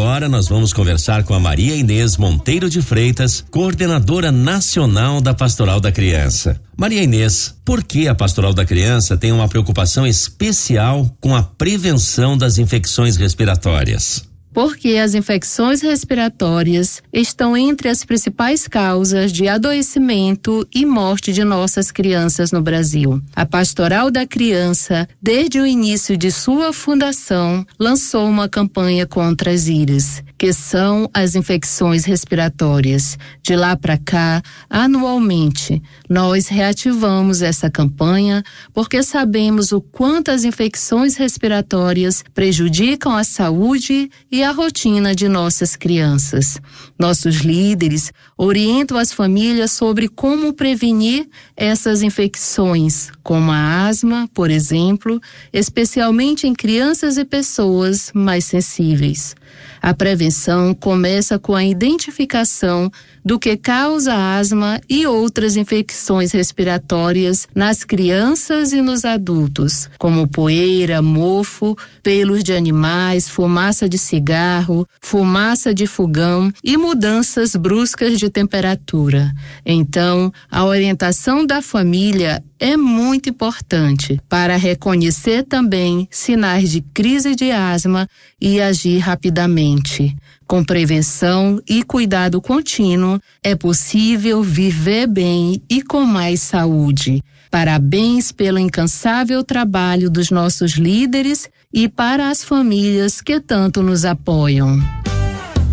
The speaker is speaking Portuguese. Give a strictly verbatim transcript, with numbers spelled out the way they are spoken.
agora nós vamos conversar com a Maria Inês Monteiro de Freitas, coordenadora nacional da Pastoral da Criança. Maria Inês, por que a Pastoral da Criança tem uma preocupação especial com a prevenção das infecções respiratórias? Porque as infecções respiratórias estão entre as principais causas de adoecimento e morte de nossas crianças no Brasil. A Pastoral da Criança, desde o início de sua fundação, lançou uma campanha contra as I R As, que são as infecções respiratórias. De lá para cá, anualmente, nós reativamos essa campanha porque sabemos o quanto as infecções respiratórias prejudicam a saúde e a rotina de nossas crianças. Nossos líderes orientam as famílias sobre como prevenir essas infecções, como a asma, por exemplo, especialmente em crianças e pessoas mais sensíveis. A prevenção começa com a identificação do que causa asma e outras infecções respiratórias nas crianças e nos adultos, como poeira, mofo, pelos de animais, fumaça de cigarro, fumaça de fogão e mudanças bruscas de temperatura. Então, a orientação da família é muito importante para reconhecer também sinais de crise de asma e agir rapidamente. Com prevenção e cuidado contínuo, é possível viver bem e com mais saúde. Parabéns pelo incansável trabalho dos nossos líderes e para as famílias que tanto nos apoiam.